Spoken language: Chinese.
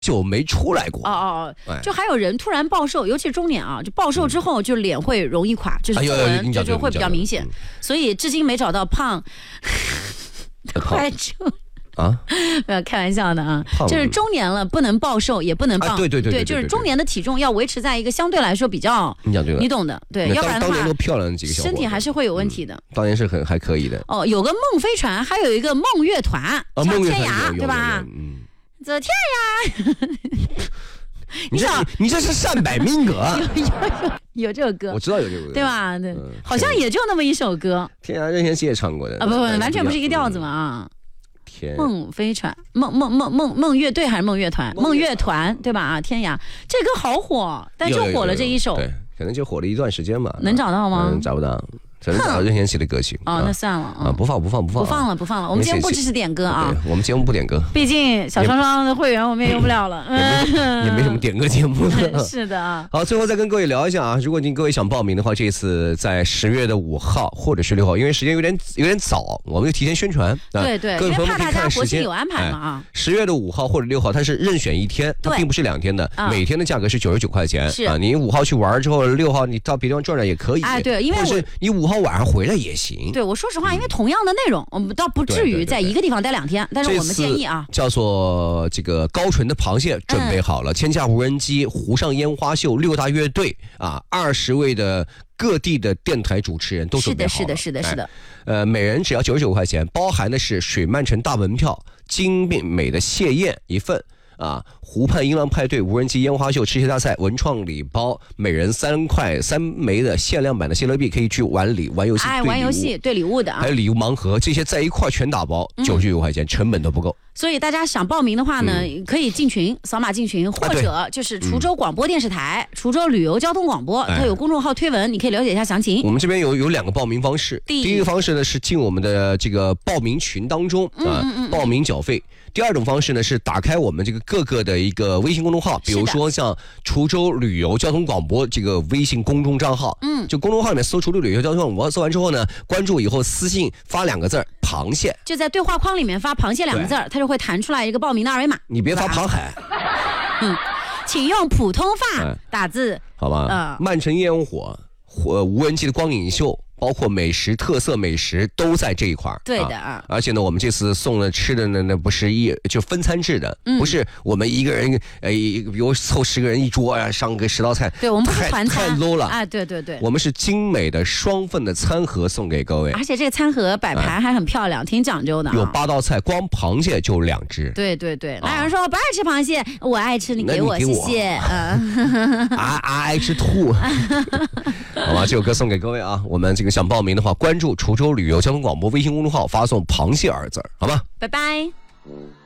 久没出来过。 就还有人突然暴瘦，尤其是中年啊，就暴瘦之后就脸会容易垮，就是皱纹就会比较明显，所以至今没找到胖快出。不要开玩笑的啊，就是中年了不能暴瘦也不能胖， 对， 就是中年的体重要维持在一个相对来说比较，你懂的，对，要不然的话当年都漂亮的几个小伙身体还是会有问题的。 当年是还可以的。 有个梦飞船，还有一个梦乐团，像天涯对吧？走天涯。 你这是善百命歌。 有这首歌， 我知道有这首歌， 对吧？对，好像也就那么一首歌。 天涯任贤齐也唱过的不，完全不是一个调子嘛啊。梦飞船，梦乐队还是梦乐团？梦乐团对吧？啊，天涯这歌好火，但就火了这一首， 对，可能就火了一段时间吧。 能找到吗？ 找不到。只能找任贤齐的歌曲。 那算了啊， 不放了。 我们节目不支持点歌啊， 我们节目不点歌， 毕竟小双双的会员我们也用不了了， 也没什么点歌节目了。 是的啊。 好，最后再跟各位聊一下啊，如果各位想报名的话，这一次在10月5号或者是6号，因为时间有点早，我们就提前宣传。 对，因为怕大家国庆有安排嘛啊。 10月5号或者6号，它是任选一天，它并不是2天的，每天的价格是99块钱。 是啊，你5号去玩之后，6号你到别地方转转也可以。 对，因为或者是你5号晚上回来也行。 对，我说实话，因为同样的内容，我们倒不至于在一个地方待2天，但是我们建议啊， 叫做这个高纯的螃蟹准备好了，千架无人机，湖上烟花秀，6大乐队啊，20位的各地的电台主持人都准备好了。 是的。 每人只要99块钱，包含的是水漫城大门票、精美的蟹宴一份。啊，湖畔音浪派对、无人机烟花秀、吃蟹大赛、文创礼包，每人3枚的限量版的谢乐币，可以去玩游戏， 玩游戏对礼物的啊， 还有礼物盲盒，这些在一块全打包，99块钱，成本都不够。 所以大家想报名的话呢，可以进群，扫码进群，或者就是滁州广播电视台、滁州旅游交通广播，它有公众号推文，你可以了解一下详情。 我们这边有2个报名方式，第一个方式呢是进我们的这个报名群当中报名缴费。第二种方式呢是打开我们这个各个的一个微信公众号，比如说像滁州旅游交通广播这个微信公众账号，就公众号里面搜滁州旅游交通广播，搜完之后呢，关注以后私信发2个字螃蟹， 就在对话框里面发螃蟹2个字，它就会弹出来一个报名的2维码。 你别发螃海， 请用普通话打字， 好吧？漫城烟火，无人机的光影秀。包括美食特色美食都在这一块对的啊， 而且呢，我们这次送的吃的呢，那不是就分餐制的，不是我们一个人比如凑10个人一桌啊，上个10道菜， 对我们不是团餐， 太 low 了啊，对， 我们是精美的双份的餐盒送给各位， 而且这个餐盒摆盘还很漂亮，挺讲究的， 有8道菜，光螃蟹就2只， 对，那有人说不爱吃螃蟹，我爱吃，你给我，谢谢， 爱吃兔，好吧，这首歌送给各位啊，我们这个想报名的话，关注滁州旅游交通广播微信公众号，发送螃蟹2字，好吧， 拜拜。